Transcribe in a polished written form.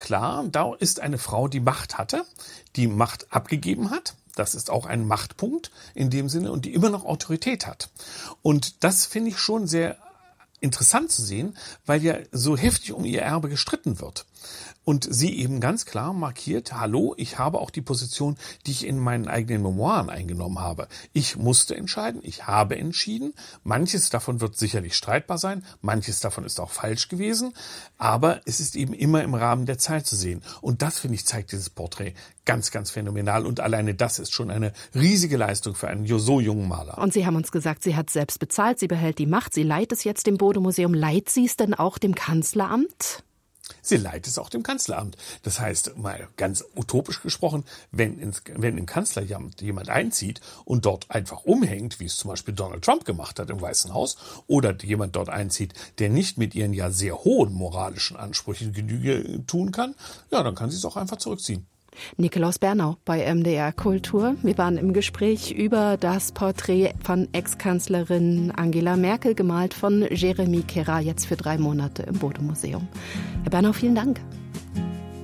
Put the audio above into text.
klar, da ist eine Frau, die Macht hatte, die Macht abgegeben hat. Das ist auch ein Machtpunkt in dem Sinne und die immer noch Autorität hat. Und das finde ich schon sehr interessant zu sehen, weil ja so heftig um ihr Erbe gestritten wird. Und sie eben ganz klar markiert, hallo, ich habe auch die Position, die ich in meinen eigenen Memoiren eingenommen habe. Ich musste entscheiden, ich habe entschieden. Manches davon wird sicherlich streitbar sein, manches davon ist auch falsch gewesen, aber es ist eben immer im Rahmen der Zeit zu sehen. Und das, finde ich, zeigt dieses Porträt ganz, ganz phänomenal. Und alleine das ist schon eine riesige Leistung für einen so jungen Maler. Und Sie haben uns gesagt, sie hat selbst bezahlt, sie behält die Macht, sie leiht es jetzt dem Bode-Museum. Leiht sie es denn auch dem Kanzleramt? Sie leiht es auch dem Kanzleramt. Das heißt, mal ganz utopisch gesprochen, wenn im Kanzleramt jemand einzieht und dort einfach umhängt, wie es zum Beispiel Donald Trump gemacht hat im Weißen Haus, oder jemand dort einzieht, der nicht mit ihren ja sehr hohen moralischen Ansprüchen Genüge tun kann, ja, dann kann sie es auch einfach zurückziehen. Nikolaus Bernau bei MDR Kultur. Wir waren im Gespräch über das Porträt von Ex-Kanzlerin Angela Merkel, gemalt von Jeremy Kera, jetzt für 3 Monate im Bode-Museum. Herr Bernau, vielen Dank.